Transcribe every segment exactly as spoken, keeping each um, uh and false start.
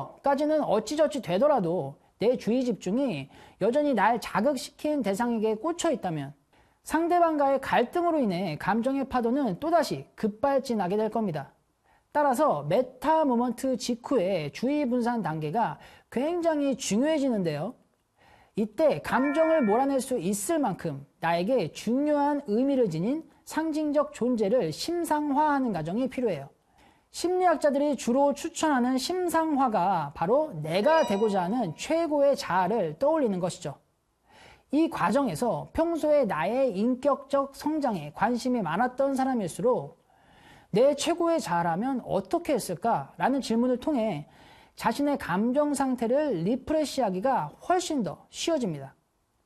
여기서까지는 어찌저찌 되더라도 내 주의 집중이 여전히 날 자극시킨 대상에게 꽂혀 있다면 상대방과의 갈등으로 인해 감정의 파도는 또다시 급발진하게 될 겁니다. 따라서 메타 모먼트 직후의 주의 분산 단계가 굉장히 중요해지는데요. 이때 감정을 몰아낼 수 있을 만큼 나에게 중요한 의미를 지닌 상징적 존재를 심상화하는 과정이 필요해요. 심리학자들이 주로 추천하는 심상화가 바로 내가 되고자 하는 최고의 자아를 떠올리는 것이죠. 이 과정에서 평소에 나의 인격적 성장에 관심이 많았던 사람일수록 내 최고의 자아라면 어떻게 했을까라는 질문을 통해 자신의 감정 상태를 리프레시하기가 훨씬 더 쉬워집니다.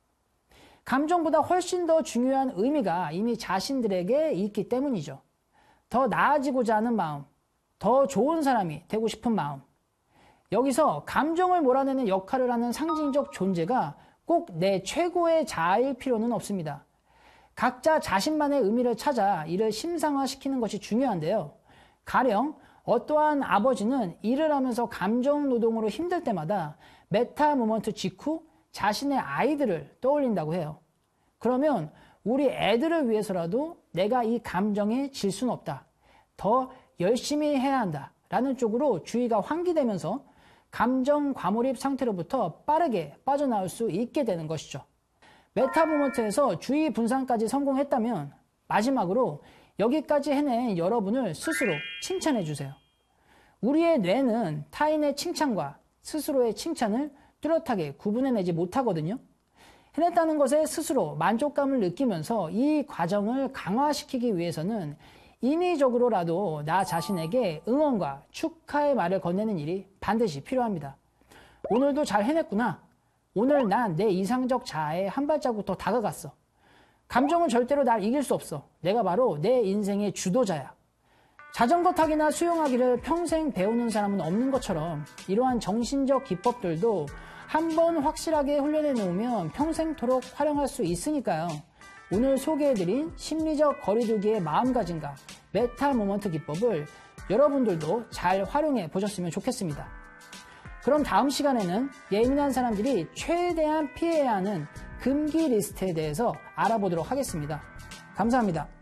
감정보다 훨씬 더 중요한 의미가 이미 자신들에게 있기 때문이죠. 더 나아지고자 하는 마음, 더 좋은 사람이 되고 싶은 마음. 여기서 감정을 몰아내는 역할을 하는 상징적 존재가 꼭 내 최고의 자아일 필요는 없습니다. 각자 자신만의 의미를 찾아 이를 심상화시키는 것이 중요한데요. 가령 어떠한 아버지는 일을 하면서 감정 노동으로 힘들 때마다 메타 모먼트 직후 자신의 아이들을 떠올린다고 해요. 그러면 우리 애들을 위해서라도 내가 이 감정에 질 수는 없다. 더 열심히 해야 한다. 라는 쪽으로 주의가 환기되면서 감정 과몰입 상태로부터 빠르게 빠져나올 수 있게 되는 것이죠. 메타 모먼트에서 주의 분산까지 성공했다면 마지막으로 여기까지 해낸 여러분을 스스로 칭찬해 주세요. 우리의 뇌는 타인의 칭찬과 스스로의 칭찬을 뚜렷하게 구분해내지 못하거든요. 해냈다는 것에 스스로 만족감을 느끼면서 이 과정을 강화시키기 위해서는 인위적으로라도 나 자신에게 응원과 축하의 말을 건네는 일이 반드시 필요합니다. 오늘도 잘 해냈구나. 오늘 난 내 이상적 자아에 한 발자국 더 다가갔어. 감정은 절대로 날 이길 수 없어. 내가 바로 내 인생의 주도자야. 자전거 타기나 수영하기를 평생 배우는 사람은 없는 것처럼 이러한 정신적 기법들도 한번 확실하게 훈련해 놓으면 평생토록 활용할 수 있으니까요. 오늘 소개해드린 심리적 거리두기의 마음가짐과 메타 모먼트 기법을 여러분들도 잘 활용해 보셨으면 좋겠습니다. 그럼 다음 시간에는 예민한 사람들이 최대한 피해야 하는 금기 리스트에 대해서 알아보도록 하겠습니다. 감사합니다.